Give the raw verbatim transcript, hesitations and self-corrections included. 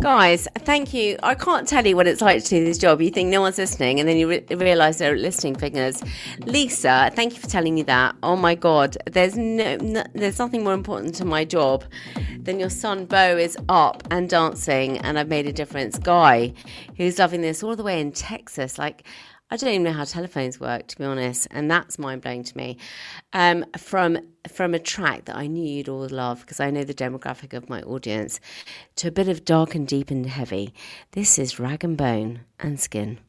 Guys, thank you. I can't tell you what it's like to do this job. You think no one's listening, and then you re- realise there are listening figures. Lisa, thank you for telling me that. Oh my God, there's no, no, there's nothing more important to my job than your son Bo is up and dancing, and I've made a difference. Guy, who's loving this all the way in Texas, like. I don't even know how telephones work, to be honest, and that's mind-blowing to me. Um, from from a track that I knew you'd all love, because I know the demographic of my audience, to a bit of dark and deep and heavy. This is Rag and Bone and Skin.